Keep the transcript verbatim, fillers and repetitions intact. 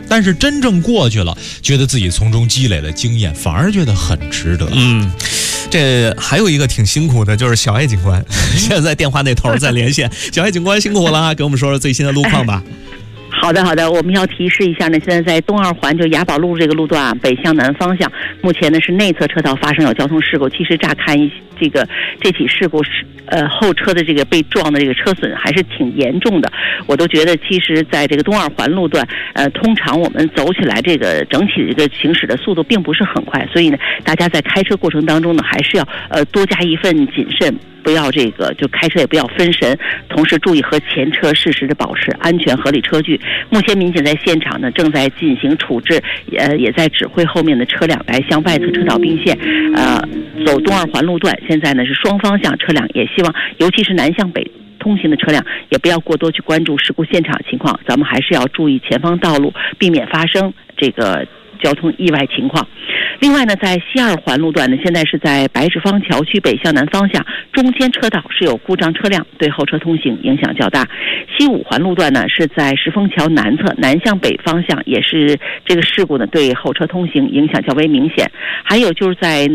但是真正过去了，觉得自己从中积累了经验，反而觉得很值得。 嗯，这还有一个挺辛苦的，就是小艾警官，现在在电话那头在连线。小艾警官辛苦了，给我们说说最新的路况吧。 好的，好的，我们要提示一下呢，现在在东二环就雅宝路这个路段啊，北向南方向，目前呢是内侧车道发生有交通事故。其实乍看一这个这起事故是呃后车的这个被撞的这个车损还是挺严重的，我都觉得其实在这个东二环路段，呃，通常我们走起来这个整体这个行驶的速度并不是很快，所以呢，大家在开车过程当中呢，还是要呃多加一份谨慎。不要这个就开车也不要分神，同时注意和前车适时的保持安全合理车距。目前民警在现场呢正在进行处置，呃也在指挥后面的车辆来向外侧车道并线，呃走东二环路段。现在呢是双方向车辆，也希望尤其是南向北通行的车辆也不要过多去关注事故现场情况，咱们还是要注意前方道路，避免发生这个交通意外情况。另外呢，在西二环路段呢，现在是在白纸坊桥区北向南方向中间车道是有故障车辆，对后车通行影响较大。西五环路段呢是在石峰桥南侧南向北方向，也是这个事故呢对后车通行影响较为明显。还有就是在